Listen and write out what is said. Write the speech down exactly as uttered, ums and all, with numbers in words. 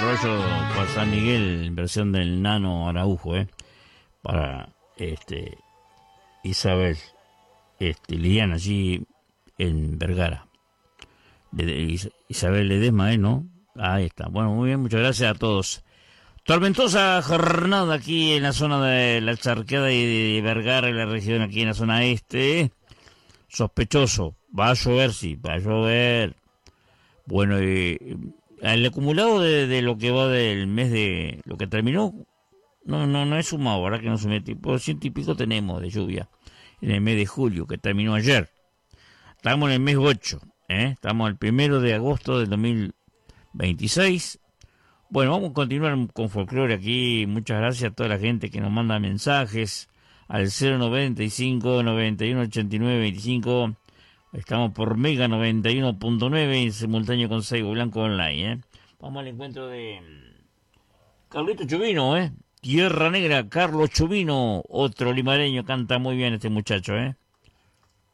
Arroyo por San Miguel, versión del Nano Araujo, ¿eh? Para este Isabel, este, Liliana, allí en Vergara. De, de, Is, Isabel Ledesma, ¿eh? ¿No? Ahí está. Bueno, muy bien, muchas gracias a todos. Tormentosa jornada aquí en la zona de la Charqueada y de Vergara, en la región aquí en la zona este. Sospechoso. Va a llover, sí, va a llover. Bueno, eh, el acumulado de, de lo que va del mes de... Lo que terminó, no no no es sumado, ¿verdad? Que no se mete. Por ciento y pico tenemos de lluvia en el mes de julio, que terminó ayer. Estamos en el mes ocho, ¿eh? Estamos el primero de agosto del dos mil veintiséis. Bueno, vamos a continuar con folclore aquí. Muchas gracias a toda la gente que nos manda mensajes al cero noventa y cinco, noventa y uno, ochenta y nueve, veinticinco. Estamos por Mega noventa y uno punto nueve en simultáneo con Saigo Blanco Online, ¿eh? Vamos al encuentro de Carlito Chubino, ¿eh? Tierra Negra, Carlos Chubino, otro limareño, canta muy bien este muchacho, ¿eh?